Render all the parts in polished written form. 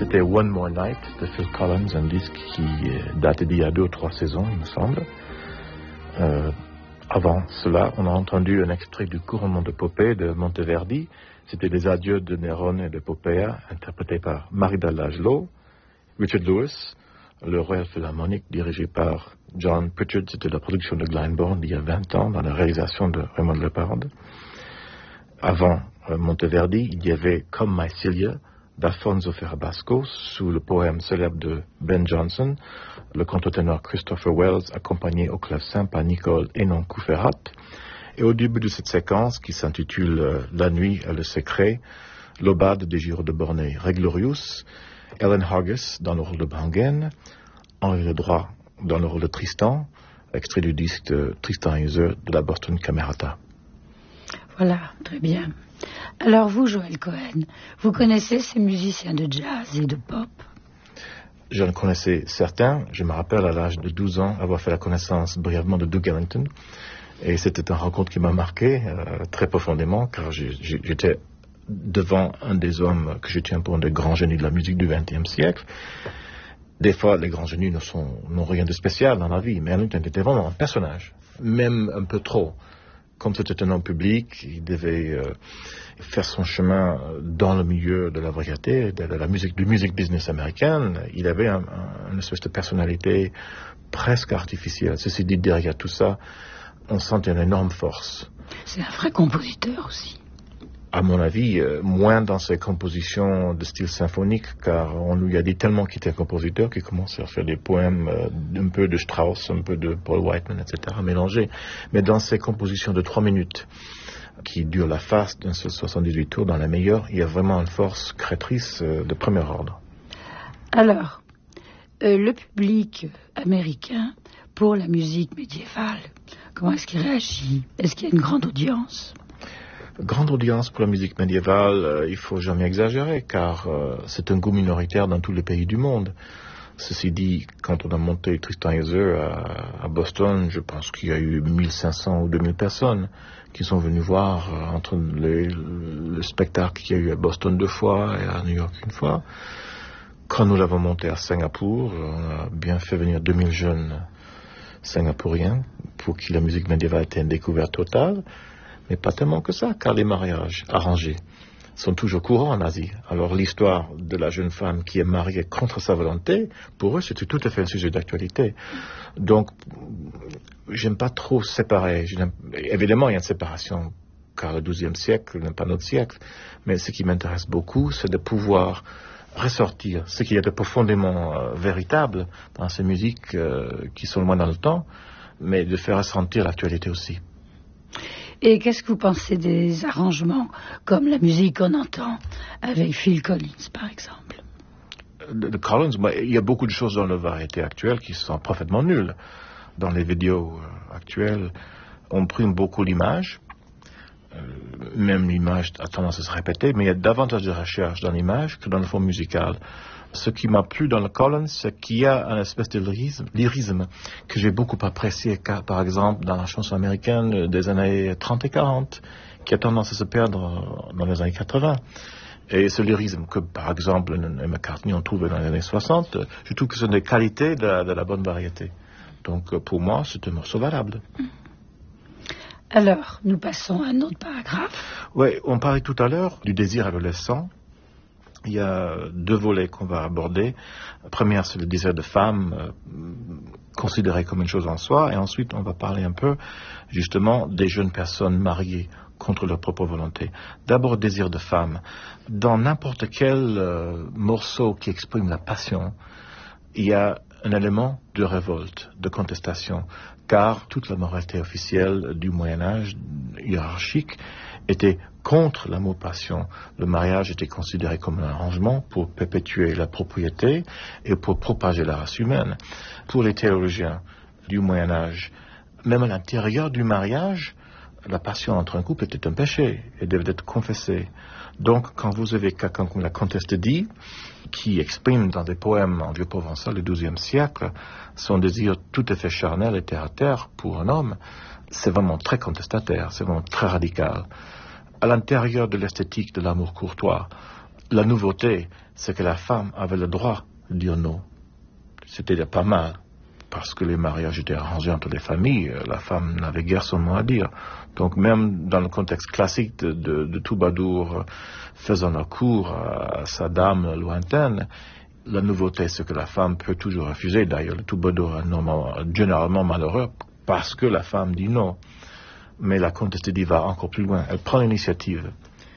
c'était One More Night de Phil Collins, un disque qui date d'il y a 2 ou 3 saisons, il me semble. Avant cela, on a entendu un extrait du Couronnement de Poppée de Monteverdi. C'était les adieux de Nerone et de Poppea, interprétés par Marida Lajlo, Richard Lewis, le Royal Philharmonic, dirigé par John Pritchard. C'était la production de Glyndebourne il y a 20 ans, dans la réalisation de Raymond Lepard. Avant Monteverdi, il y avait Come My Celia d'Alfonso Ferrabasco, sous le poème célèbre de Ben Jonson, le contreténor Christopher Wells, accompagné au clavecin par Nicole Hénon-Couferat. Et au début de cette séquence, qui s'intitule La nuit et le secret, l'aubade des Giraud de Bornée, Reglorious, Ellen Hargis dans le rôle de Branguen, Henri Ledroit dans le rôle de Tristan, extrait du disque de Tristan Iser de la Boston Camerata. Voilà, très bien. Alors vous, Joël Cohen, vous connaissez ces musiciens de jazz et de pop? Je en connaissais certains. Je me rappelle à l'âge de 12 ans avoir fait la connaissance brièvement de Duke Ellington. Et c'était une rencontre qui m'a marqué très profondément, car j'étais devant un des hommes que je tiens pour un des grands génies de la musique du XXe siècle. Des fois, les grands génies n'ont rien de spécial dans la vie, mais Ellington était vraiment un personnage, même un peu trop. Comme c'était un homme public, il devait faire son chemin dans le milieu de la variété, de la musique, du music business américaine. Il avait une espèce de personnalité presque artificielle. Ceci dit, derrière tout ça, on sentait une énorme force. C'est un vrai compositeur aussi. À mon avis, moins dans ses compositions de style symphonique, car on lui a dit tellement qu'il était un compositeur qu'il commençait à faire des poèmes un peu de Strauss, un peu de Paul Whiteman, etc., mélangés. Mais dans ses compositions de 3 minutes, qui durent la face d'un seul 78 tours dans la meilleure, il y a vraiment une force créatrice de premier ordre. Alors, le public américain, pour la musique médiévale, comment est-ce qu'il réagit? Est-ce qu'il y a une grande audience? Grande audience pour la musique médiévale, il faut jamais exagérer, car c'est un goût minoritaire dans tous les pays du monde. Ceci dit, quand on a monté Tristan Iser à Boston, je pense qu'il y a eu 1500 ou 2000 personnes qui sont venues voir entre le spectacle qu'il y a eu à Boston 2 fois et à New York 1 fois. Quand nous l'avons monté à Singapour, on a bien fait venir 2000 jeunes singapouriens pour qui la musique médiévale était une découverte totale. Mais pas tellement que ça, car les mariages arrangés sont toujours courants en Asie. Alors l'histoire de la jeune femme qui est mariée contre sa volonté, pour eux, c'est tout à fait un sujet d'actualité. Donc, j'aime pas trop séparer. Évidemment, il y a une séparation, car le XIIe siècle n'est pas notre siècle. Mais ce qui m'intéresse beaucoup, c'est de pouvoir ressortir ce qu'il y a de profondément véritable dans ces musiques qui sont loin dans le temps, mais de faire ressentir l'actualité aussi. Et qu'est-ce que vous pensez des arrangements comme la musique qu'on entend avec Phil Collins, par exemple? De Collins, il y a beaucoup de choses dans la variété actuelle qui sont parfaitement nulles. Dans les vidéos actuelles, on prime beaucoup l'image. Même l'image a tendance à se répéter, mais il y a davantage de recherche dans l'image que dans le fond musical. Ce qui m'a plu dans le Collins, c'est qu'il y a un espèce de lyrisme que j'ai beaucoup apprécié, car, par exemple, dans la chanson américaine des années 30 et 40, qui a tendance à se perdre dans les années 80. Et ce lyrisme que, par exemple, McCartney on trouve dans les années 60, je trouve que ce sont des qualités de la bonne variété. Donc, pour moi, c'est un morceau valable. Alors, nous passons à un autre paragraphe. Oui, on parlait tout à l'heure du désir adolescent. Il y a 2 volets qu'on va aborder. La première, c'est le désir de femme, considéré comme une chose en soi. Et ensuite, on va parler un peu, justement, des jeunes personnes mariées contre leur propre volonté. D'abord, désir de femme. Dans n'importe quel morceau qui exprime la passion, il y a un élément de révolte, de contestation, car toute la moralité officielle du Moyen-Âge hiérarchique était contre l'amour-passion. Le mariage était considéré comme un arrangement pour perpétuer la propriété et pour propager la race humaine. Pour les théologiens du Moyen-Âge, même à l'intérieur du mariage, la passion entre un couple était un péché et devait être confessée. Donc, quand vous avez quelqu'un comme la comtesse de Die, qui exprime dans des poèmes en vieux provençal du XIIe siècle son désir tout à fait charnel et terre-à-terre pour un homme, c'est vraiment très contestataire, c'est vraiment très radical. À l'intérieur de l'esthétique de l'amour courtois, la nouveauté, c'est que la femme avait le droit de dire non. C'était déjà pas mal, parce que les mariages étaient arrangés entre les familles, la femme n'avait guère son mot à dire. Donc même dans le contexte classique de troubadours faisant la cour à sa dame lointaine, la nouveauté c'est que la femme peut toujours refuser. D'ailleurs, le troubadour est généralement malheureux parce que la femme dit non. Mais la comtesse de Die va encore plus loin, elle prend l'initiative.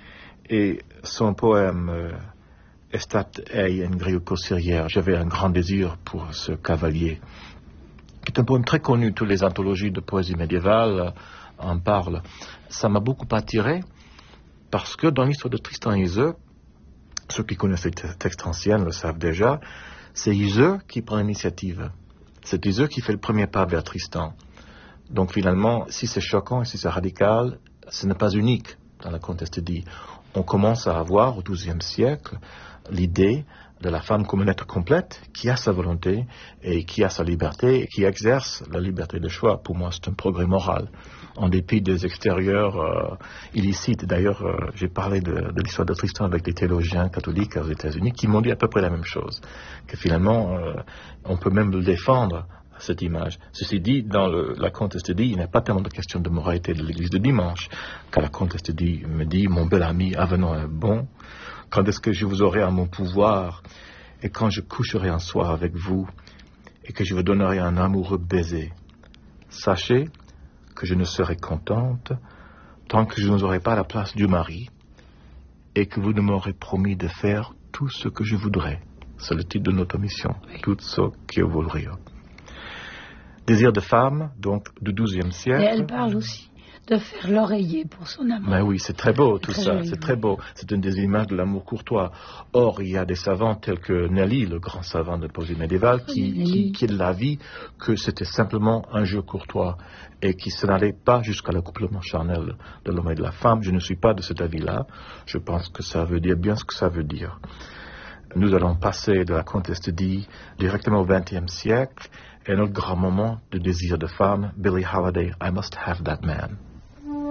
Et son poème Estat ei en griot cossirière, j'avais un grand désir pour ce cavalier, qui est un poème très connu, toutes les anthologies de poésie médiévale en parlent. Ça m'a beaucoup attiré, parce que dans l'histoire de Tristan et Iseult, ceux qui connaissent les textes anciens le savent déjà, c'est Iseult qui prend l'initiative. C'est Iseult qui fait le premier pas vers Tristan. Donc finalement, si c'est choquant et si c'est radical, ce n'est pas unique dans la comtesse de Die. On commence à avoir au XIIe siècle l'idée de la femme comme un être complète, qui a sa volonté et qui a sa liberté, et qui exerce la liberté de choix. Pour moi, c'est un progrès moral, en dépit des extérieurs illicites. D'ailleurs, j'ai parlé de l'histoire de Tristan avec des théologiens catholiques aux États-Unis qui m'ont dit à peu près la même chose, que finalement, on peut même le défendre, cette image. Ceci dit, dans la comtesse de Die, il n'est pas tellement de question de moralité de l'église de dimanche, car la comtesse de Die me dit, mon bel ami, avenant est bon, quand est-ce que je vous aurai à mon pouvoir, et quand je coucherai un soir avec vous, et que je vous donnerai un amoureux baiser. Sachez que je ne serai contente tant que je n'aurai pas la place du mari, et que vous ne m'aurez promis de faire tout ce que je voudrais. C'est le titre de notre mission, tout ce que vous voudriez. Désir de femme, donc du XIIe siècle. Et elle parle aussi de faire l'oreiller pour son amant. Mais oui, c'est très beau tout ça, joli, c'est très beau. C'est une des images de l'amour courtois. Or, il y a des savants tels que Nelly, le grand savant de poésie médiévale, qui est de l'avis que c'était simplement un jeu courtois et qui se n'allait pas jusqu'à l'accouplement charnel de l'homme et de la femme. Je ne suis pas de cet avis-là. Je pense que ça veut dire bien ce que ça veut dire. Nous allons passer de la comtesse de Die directement au XXe siècle et notre grand moment de désir de femme, Billie Holiday, I Must Have That Man.